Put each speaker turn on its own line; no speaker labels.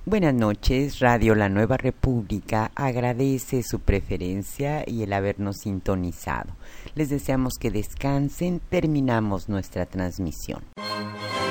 Buenas noches, Radio La Nueva República agradece su preferencia y el habernos sintonizado. Les deseamos que descansen, terminamos nuestra transmisión.